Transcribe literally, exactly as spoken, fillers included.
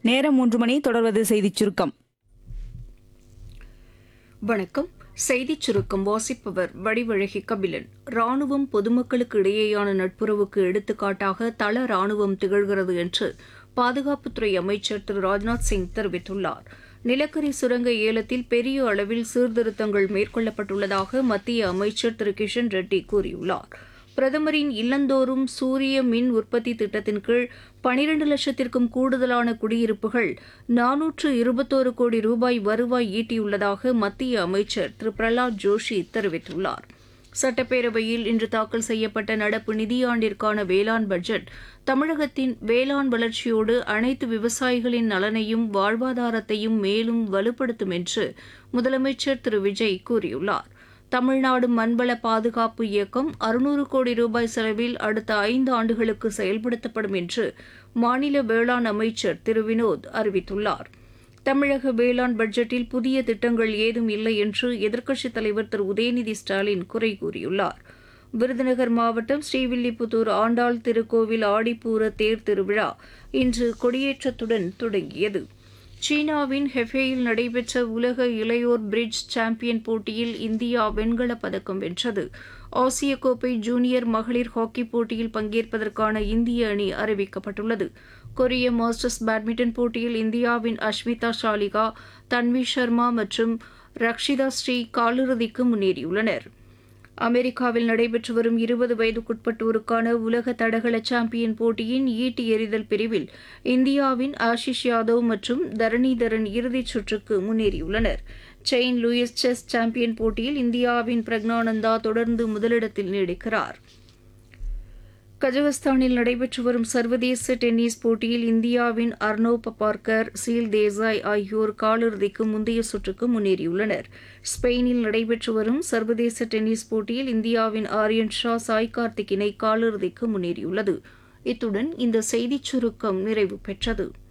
நேரம் மூன்று மணி. தொடர்வது செய்திச் சுருக்கம். வணக்கம். செய்திச் சுருக்கம் வாசிப்பவர் வடிவழகி கபிலன். ராணுவம் பொதுமக்களுக்கு இடையேயான நட்புறவுக்கு எடுத்துக்காட்டாக தள ராணுவம் திகழ்கிறது என்று பாதுகாப்புத்துறை அமைச்சர் திரு ராஜ்நாத் சிங் தெரிவித்துள்ளார். நிலக்கரி சுரங்க ஏலத்தில் பெரிய அளவில் சீர்திருத்தங்கள் மேற்கொள்ளப்பட்டுள்ளதாக மத்திய அமைச்சர் திரு கிஷன் ரெட்டி கூறியுள்ளார். பிரதமரின் இல்லந்தோறும் சூரிய மின் உற்பத்தி திட்டத்தின் கீழ் பனிரண்டு லட்சத்திற்கும் கூடுதலான குடியிருப்புகள் நானூற்று இருபத்தோரு கோடி ரூபாய் வருவாய் ஈட்டியுள்ளதாக மத்திய அமைச்சர் திரு பிரஹ்லாத் ஜோஷி தெரிவித்துள்ளார். சட்டப்பேரவையில் இன்று தாக்கல் செய்யப்பட்ட நடப்பு நிதியாண்டிற்கான வேளாண் பட்ஜெட் தமிழகத்தின் வேளாண் வளர்ச்சியோடு அனைத்து விவசாயிகளின் நலனையும் வாழ்வாதாரத்தையும் மேலும் வலுப்படுத்தும் என்று முதலமைச்சர் திரு விஜய் கூறியுள்ளார். தமிழ்நாடு மண்வள பாதுகாப்பு இயக்கம் அறுநூறு கோடி ரூபாய் செலவில் அடுத்த ஐந்து ஆண்டுகளுக்கு செயல்படுத்தப்படும் என்று மாநில வேளாண் அமைச்சர் திரு வினோத் அறிவித்துள்ளார். தமிழக வேளாண் பட்ஜெட்டில் புதிய திட்டங்கள் ஏதும் இல்லை என்று எதிர்க்கட்சித் தலைவர் திரு உதயநிதி ஸ்டாலின் குறை கூறியுள்ளார். விருதுநகர் மாவட்டம் ஸ்ரீவில்லிபுத்தூர் ஆண்டாள் திருக்கோவில் ஆடிப்பூர தேர் திருவிழா இன்று கொடியேற்றத்துடன் தொடங்கியது. சீனாவின் ஹெஃபேயில் நடைபெற்ற உலக இளையோர் பிரிட்ஜ் சாம்பியன் போட்டியில் இந்தியா வெண்கலப் பதக்கம் வென்றது. ஆசிய கோப்பை ஜூனியர் மகளிர் ஹாக்கிப் போட்டியில் பங்கேற்பதற்கான இந்திய அணி அறிவிக்கப்பட்டுள்ளது. கொரிய மாஸ்டர்ஸ் பேட்மிண்டன் போட்டியில் இந்தியாவின் அஷ்மிதா ஷாலிகா, தன்வி சர்மா மற்றும் ரக்ஷிதா ஸ்ரீ காலிறுதிக்கு முன்னேறியுள்ளனர். அமெரிக்காவில் நடைபெற்று வரும் இருபது வயதுக்குட்பட்டோருக்கான உலக தடகள சாம்பியன் போட்டியின் ஈட்டி எறிதல் பிரிவில் இந்தியாவின் ஆஷிஷ் யாதவ் மற்றும் தரணிதரன் இறுதிச் சுற்றுக்கு முன்னேறியுள்ளனர். செயின்ட் லூயிஸ் செஸ் சாம்பியன் போட்டியில் இந்தியாவின் பிரக்னானந்தா தொடர்ந்து முதலிடத்தில் நீடிக்கிறார். கஜகஸ்தானில் நடைபெற்று வரும் சர்வதேச டென்னிஸ் போட்டியில் இந்தியாவின் அர்னோ பபார்கர், சீல் தேசாய் ஆகியோர் காலிறுதிக்கு முந்தைய சுற்றுக்கு முன்னேறியுள்ளனர். ஸ்பெயினில் நடைபெற்று வரும் சர்வதேச டென்னிஸ் போட்டியில் இந்தியாவின் ஆரியன் ஷா, சாய் கார்த்திக் இணை காலிறுதிக்கு முன்னேறியுள்ளது. இத்துடன் இந்த செய்திச் சுருக்கம் நிறைவு பெற்றது.